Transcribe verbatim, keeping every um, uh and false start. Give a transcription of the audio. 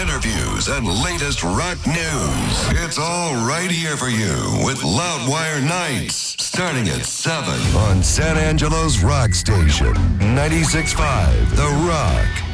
interviews, and latest rock news. It's all right here for you with Loudwire Nights, starting at seven on San Angelo's rock station, ninety-six point five The Rock.